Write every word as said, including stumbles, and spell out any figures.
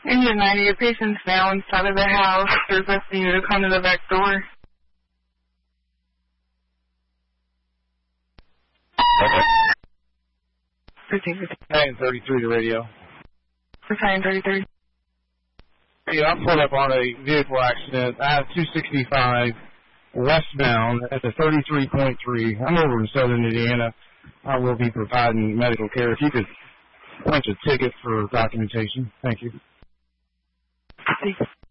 Engine ninety, your patient's now inside of the house. They're requesting you to come to the back door. nine thirty-three to radio. nine thirty-three. Yeah, I'm pulled up on a vehicle accident. I have two sixty-five westbound at the thirty-three point three. I'm over in southern Indiana. I will be providing medical care. If you could punch a ticket for documentation. Thank you. Thanks.